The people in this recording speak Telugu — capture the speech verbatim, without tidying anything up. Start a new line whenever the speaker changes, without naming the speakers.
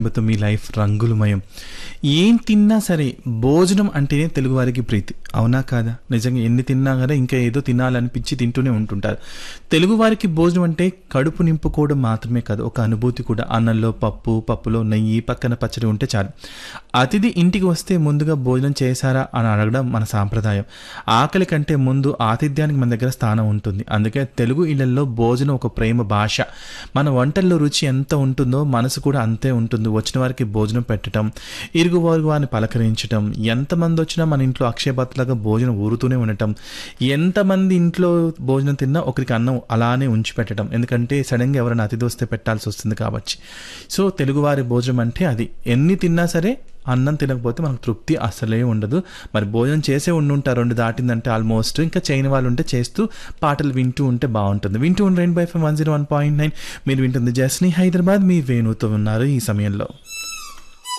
మొత్తం మీ లైఫ్ రంగులమయం. ఏం తిన్నా సరే భోజనం అంటేనే తెలుగువారికి ప్రీతి, అవునా కాదా? నిజంగా ఎన్ని తిన్నా కదా ఇంకా ఏదో తినాలనిపించి తింటూనే ఉంటుంటారు. తెలుగువారికి భోజనం అంటే కడుపు నింపుకోవడం మాత్రమే కాదు, ఒక అనుభూతి కూడా. అన్నంలో పప్పు, పప్పులో నెయ్యి, పక్కన పచ్చడి ఉంటే చాలు. అతిథి ఇంటికి వస్తే ముందుగా భోజనం చేశారా అని అడగడం మన సాంప్రదాయం. ఆకలి కంటే ముందు ఆతిథ్యానికి మన దగ్గర స్థానం ఉంటుంది. అందుకే తెలుగు ఇళ్లలో భోజనం ఒక ప్రేమ భాష. మన వంటల్లో రుచి ఎంత ఉంటుందో మనసు కూడా అంతే ఉంటుంది. వచ్చిన వారికి భోజనం పెట్టడం, ఇరుగు వారు వారిని పలకరించడం, ఎంతమంది వచ్చినా మన ఇంట్లో అక్షయపాత్రలాగా భోజనం ఊరుతూనే ఉండటం. ఎంతమంది ఇంట్లో భోజనం తిన్నా ఒకరికి అన్నం అలానే ఉంచి పెట్టడం, ఎందుకంటే సడన్గా ఎవరైనా అతిథి వస్తే పెట్టాల్సి వస్తుంది కాబట్టి. సో తెలుగువారి భోజనం అంటే అది. ఎన్ని తిన్నా సరే అన్నం తినకపోతే మనకు తృప్తి అసలే ఉండదు. మరి భోజనం చేసే ఉండుంటారు, రెండు దాటిందంటే ఆల్మోస్ట్. ఇంకా చేయని వాళ్ళు ఉంటే చేస్తూ పాటలు వింటూ ఉంటే బాగుంటుంది. వింటూ ఉండండి by five one zero one point nine. మీరు వింటుంది జస్ని హైదరాబాద్. మీ వేణుతో ఉన్నారు ఈ సమయంలో.